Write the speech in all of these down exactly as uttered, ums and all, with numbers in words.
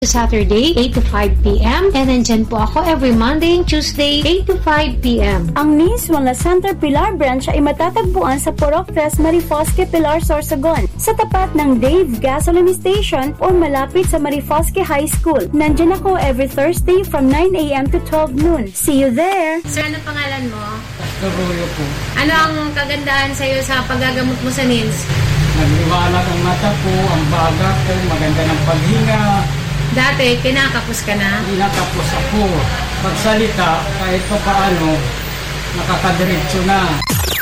Saturday, eight to five p.m. And nandyan po ako every Monday and Tuesday, eight to five p.m. Ang Nice Wellness Center Pilar Branch ay matatagpuan sa Purok Tres Marifosque, Pilar, Sorsogon, sa tapat ng Dave Gasoline Station o malapit sa Marifosque High School. Nandyan ako every Thursday from nine a.m. to twelve noon. See you there! Sir, ano pangalan mo? Karuyo po. Ano ang kagandahan sa'yo sa paggagamot mo sa N I N S? Nagliwanag ang mata ko, ang baga ko, maganda ng paghinga. Dati, kinakapos ka na? Hindi nakapos ako. Pagsalita, kahit pa paano, nakakadiretso na.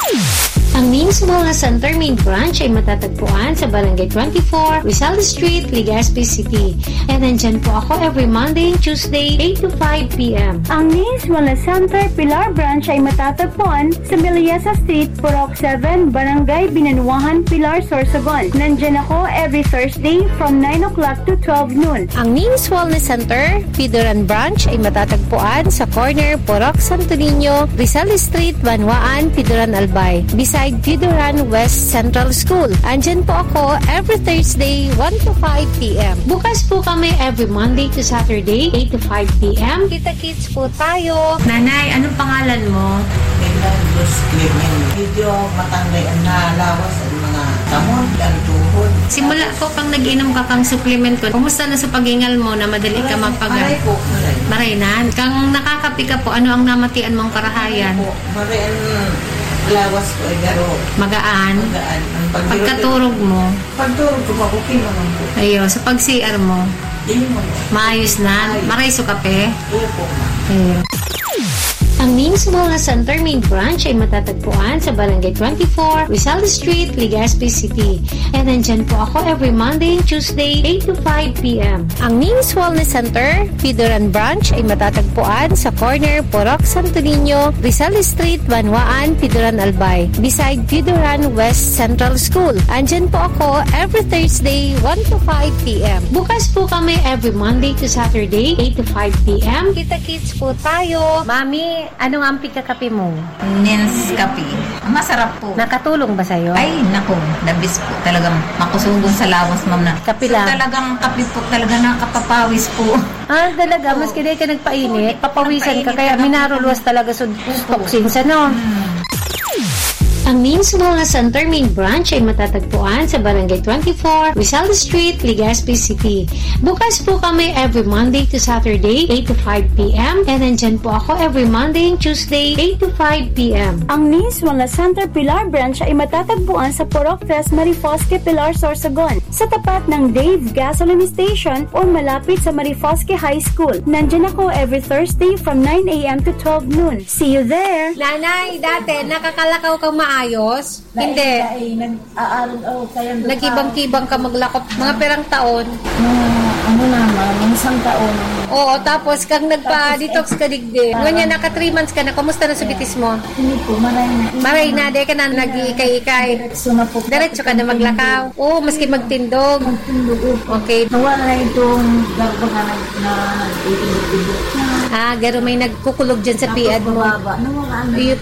Ang N I N S Wellness Center Main Branch ay matatagpuan sa Barangay twenty-four, Rizal Street, Legazpi City. And nandyan po ako every Monday and Tuesday, eight to five p.m. Ang Nice Wellness Center Pilar Branch ay matatagpuan sa Meliesa Street, Purok seven, Barangay Binanuahan, Pilar, Sorsogon. Nandyan ako every Thursday from nine o'clock to twelve noon. Ang N I N S Wellness Center Pidoran Branch ay matatagpuan sa corner Purok Santo Niño, Rizal Street, Banwaan, Pidoran Albay, beside Pidoran West Central School. Andyan po ako every Thursday, one to five p.m. Bukas po kami every Monday to Saturday, eight to five p.m. Kita-kits po tayo. Nanay, anong pangalan mo? Dos Clement. Medyo matangay ang nalawas ang mga tamon, ang tuhod. Simula po pang nag-inom ka kang supplement ko, kumusta na sa paghingal mo na madali ka magpagal? Maray po, maray. Maray na. Kang nakakapi ka po, ano ang namatian mong karahayan? Po, maray ang lawas ko ay garo. Magaan. Magaan. Ang pagdurog- Pagkaturog mo, Pagturog ko, makukin naman po. ayo, sa pag-C R mo, Hindi mo. maayos na. Marayso kape. Iyo po, ma'am. Ayo. Ang N I N S Wellness Center Main Branch ay matatagpuan sa Barangay twenty-four, Rizal Street, Legazpi City. And nandyan po ako every Monday and Tuesday, eight to five p.m. Ang N I N S Wellness Center Pidoran Branch ay matatagpuan sa corner Purok Santo Niño, Rizal Street, Banwaan, Pidoran Albay, beside Pidoran West Central School. Andyan po ako every Thursday, one to five p.m. Bukas po kami every Monday to Saturday, eight to five p.m. Kita-kits po tayo. Mami, anong ang pikakape mo? Nins kape. Masarap po. Nakatulong ba sa'yo? Ay, nako, nabis po. Talagang makusugon sa lawas, ma'am na. Kape So, lang. talagang kape po, talaga nakapapawis po. Ah, talaga, maski di ka nagpainit, papawisan ka, kaya minaruluwas talaga sa toxins, ano? Ang N I N S Wellness Center Main Branch ay matatagpuan sa Barangay twenty-four, Rizal Street, Legazpi City. Bukas po kami every Monday to Saturday, eight to five p.m. And nandyan po ako every Monday and Tuesday, eight to five p.m. Ang Nice Wellness Center Pilar Branch ay matatagpuan sa Purok Tres Marifosque, Pilar, Sorsogon, sa tapat ng Dave Gasoline Station o malapit sa Marifosque High School. Nandyan ako every Thursday from nine a.m. to twelve noon. See you there! Nanay, dati nakakalakaw kang maayos? Hindi. Ay, nag-aaral ako kaya doon. Nagkibang-kibang ka maglakop mga perang taon. Ano naman, isang taon. Oo, tapos kang nagpa-detox ka digdi. Ngayon, naka three months ka na. Kumusta na sa bitis mo? Hindi po, maray na. Maray na, di ka na nag-iikay-ikay. Diretso na po. Diretso ka na maglakaw. Oo, maski magtindog. Okay. Nawala na itong gagbaga na na itindog-tindog. Ah, garo may nagkukulog dyan sa piad mo. Nawala na. Ayun.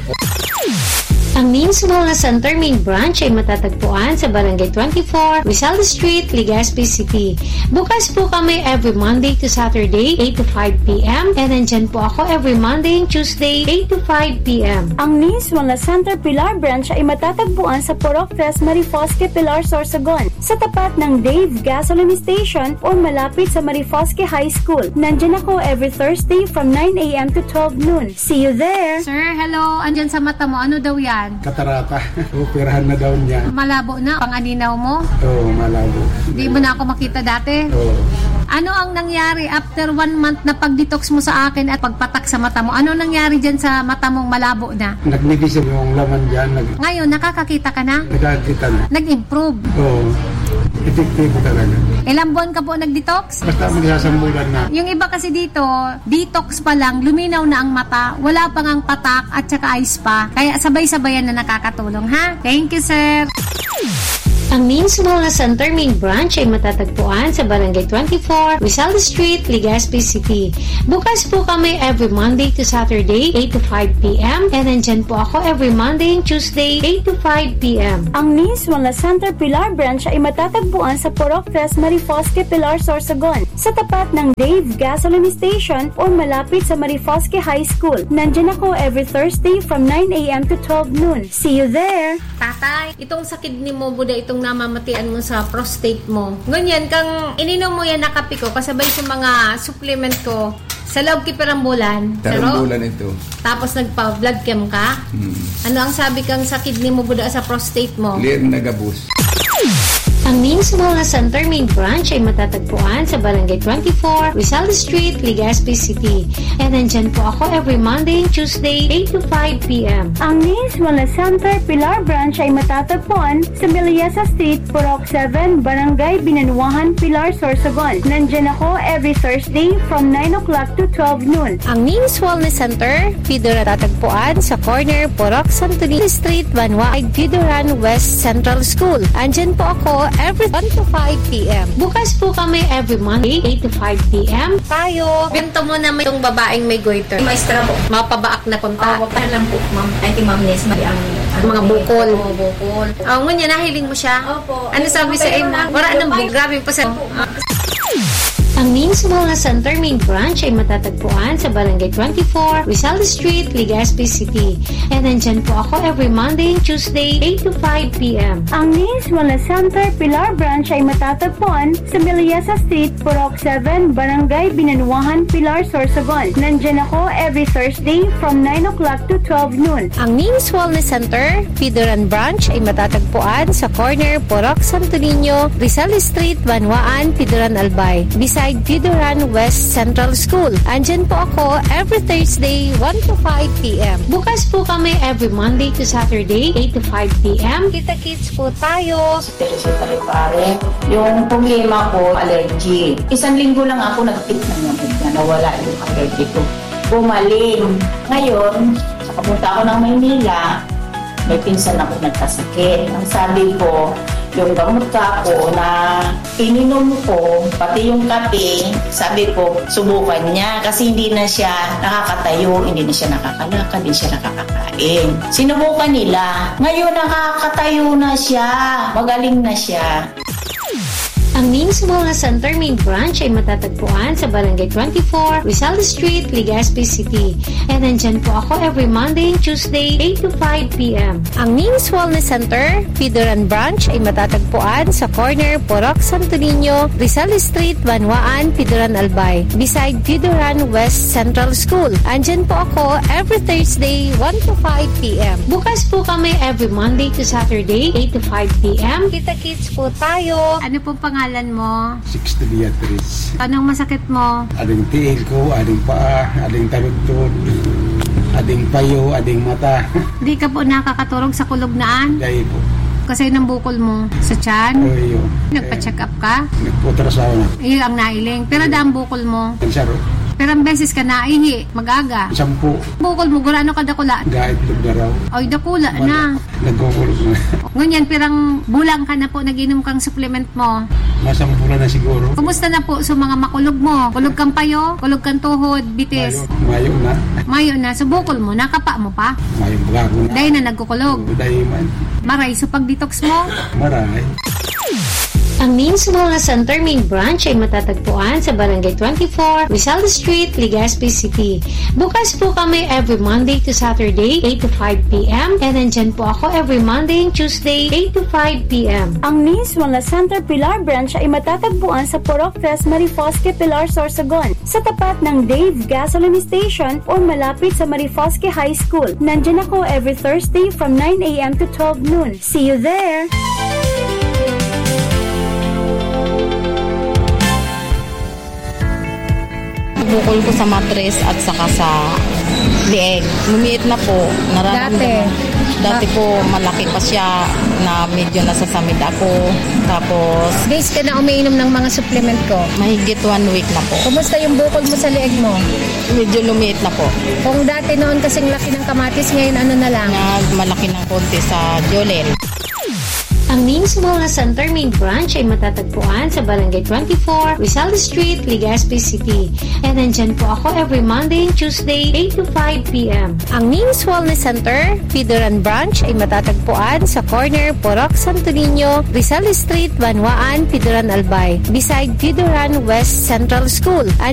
Ang N I N S Wellness Center Main Branch ay matatagpuan sa Barangay twenty-four, Rizal Street, Legazpi City. Bukas po kami every Monday to Saturday, eight to five p.m. And nandyan po ako every Monday and Tuesday, eight to five p.m. Ang Nice Wellness Center Pilar Branch ay matatagpuan sa Purok Tres Marifosque, Pilar, Sorsogon, sa tapat ng Dave Gasoline Station o malapit sa Marifosque High School. Nandyan ako every Thursday from nine a.m. to twelve noon. See you there! Sir, hello. Andyan sa mata mo. Ano daw yan? Katarata. Operahan na daw niya. Malabo na. Panganinaw mo? Oo, malabo. Di mo na ako makita dati. Oo. Ano ang nangyari after one month na pag-detox mo sa akin at pagpatak sa mata mo? Ano nangyari dyan sa mata mong malabo na? Nagnigis yung laman dyan. Nag Ngayon, nakakakita ka na? nagkakita na. Nag-improve. Oo. Epektibo talaga. Ilang buwan ka po nag-detox? Basta magsasambulan na. Yung iba kasi dito, detox pa lang, luminaw na ang mata, wala pang ang patak at saka ice pa. Kaya sabay-sabayan na nakakatulong, ha? Thank you, sir! Ang Means Wellness Center main branch ay matatagpuan sa Barangay twenty-four, Rizal Street, Legazpi City. Bukas po kami every Monday to Saturday, eight to five p.m. And nandyan po ako every Monday and Tuesday, eight to five p.m. Ang Means Wellness Center Pilar branch ay matatagpuan sa Purok Tres Marifosque, Pilar, Sorsogon, sa tapat ng Dave Gasoline Station o malapit sa Marifosque High School. Nandyan ako every Thursday from nine a.m. to twelve noon. See you there! Tatay, itong sa kidney mo, buda itong namamatian mo sa prostate mo. Ganyan, kang ininom mo yan na kape ko, kasabay sa mga supplement ko, sa loob kiperambulan. Tarambulan ito. Tapos nagpa-blood chem ka? Hmm. Ano ang sabi kang sa kidney mo, buda sa prostate mo? Clear na gabus. Ang Means Wellness Center main branch ay matatagpuan sa Barangay twenty-four, Rizal Street, Legazpi City. And nandyan po ako every Monday and Tuesday, eight to five p.m. Ang Means Wellness Center Pilar branch ay matatagpuan sa Miliasa Street, Purok seven, Barangay Binanuahan, Pilar, Sorsogon. Nandyan ako every Thursday from nine o'clock to twelve noon. Ang Means Wellness Center, Pido natatagpuan sa corner Purok Santo Niño Street, Banwa, Pidoran West Central School. Andyan po ako every one to five p.m. Bukas po kami every Monday, eight to five p.m. Tayo, bento mo na may itong babaeng may goiter. Maestra po. Mapabaak na punta. Oh, wag lang po, ma'am. I think ma'am Nes, may ang mga bukol. Oo, bukol. Oh, ngunya, nahiling mo siya? Opo. Ano sabi sa iyo? Wala nang bukol. Grabe pa sa... Ang Means Wellness Center main branch ay matatagpuan sa Barangay twenty-four, Rizal Street, Legazpi City. And nandyan po ako every Monday and Tuesday, eight to five p.m. Ang Means Wellness Center Pilar branch ay matatagpuan sa Miliasa Street, Purok seven, Barangay Binanuahan, Pilar, Sorsogon. Nandyan ako every Thursday from nine o'clock to twelve noon. Ang Means Wellness Center, Pidoran Branch ay matatagpuan sa corner Purok Santo Niño, Rizal Street, Banwaan, Pidoran Albay. Beside Pidoran West Central School. Andyan po ako every Thursday, one to five p.m. Bukas po kami every Monday to Saturday, eight to five p.m. Kita-kits po tayo. Teresa Talipare. Yung problema ko, allergy. Isang linggo lang ako nag-tip na nga na nawala yung allergy ko. Bumaling. Ngayon, sa kapunta ako ng Maynila, may pinsan ako nagkasakit. Ang sabi ko, yung gamot ka ko na ininom ko, pati yung kape, sabi ko, subukan niya kasi hindi na siya nakakatayo, hindi na siya nakakalakad, hindi siya nakakakain. Sinubukan nila. Ngayon nakakatayo na siya. Magaling na siya. Ang Means Wellness Center main branch ay matatagpuan sa Barangay twenty-four, Rizal Street, Legazpi City. And nandyan po ako every Monday and Tuesday, eight to five p.m. Ang Means Wellness Center, Pidoran Branch ay matatagpuan sa corner Purok Santo Niño, Rizal Street, Banwaan, Pidoran Albay. Beside Pidoran West Central School. Andyan po ako every Thursday, one to five p.m. Bukas po kami every Monday to Saturday, eight to five p.m. Kita-kits po tayo. Ano pong pangalan mo? Sixty Beatrice. Anong masakit mo? Ading tiil ko, ading paa, ading tarugtod, ading payo, ading mata. Di ka po nakakaturog sa kulugnan? Dahil po. Kasi ng bukol mo sa tiyan? O yun. Nagpa-check up ka? Nagputrasawa na. Iyon ang nailing. Pero daan bukol mo. Kansaro. Pero ang beses ka naihi, mag-aga. Sampu. Bukol mo, gurano ka dakula? Gait lugdaraw. Oy, dakula na. Nagkukulog na. Ngunyan, pirang bulang ka na po, nag-inom kang supplement mo. Masampulan na siguro. Kumusta na po sa mga makulog mo? Kulog kang payo? Kulog kang tuhod? Bitis? Mayo, mayo na. Mayo na. So, bukol mo, nakapa mo pa? Mayo bago na. Dahil na nagkukulog. Dahil man. Maray, so pag-detox mo? Maray. Ang Means Wellness Center main branch ay matatagpuan sa Barangay twenty-four, Rizal Street, Legazpi City. Bukas po kami every Monday to Saturday, eight to five p.m. And nandyan po ako every Monday and Tuesday, eight to five p.m. Ang Means Wellness Center Pilar branch ay matatagpuan sa Purok Tres Marifosque, Pilar, Sorsogon, sa tapat ng Dave Gasoline Station o malapit sa Marifosque High School. Nandyan ako every Thursday from nine a.m. to twelve noon. See you there! Bukol ko sa matres at saka sa leeg. Lumiit na po. Dati? Dati po malaki pa siya na medyo nasasamid ako. Tapos Days ka na umiinom ng mga supplement ko. mahigit one week na po. Kumusta yung bukol mo sa leeg mo? Medyo lumiit na po. Kung dati noon kasing laki ng kamatis, ngayon ano na lang? Na malaki ng konti sa jolel. Ang Ning's Wellness Center main branch ay matatagpuan sa Barangay twenty-four, Rizal Street, Legazpi City. And nandyan po ako every Monday and Tuesday, eight to five p.m. Ang Ning's Wellness Center, Pidoran Branch ay matatagpuan sa corner Poroc Santo Niño, Rizal Street, Banwaan, Pidoran Albay, beside Pidoran West Central School.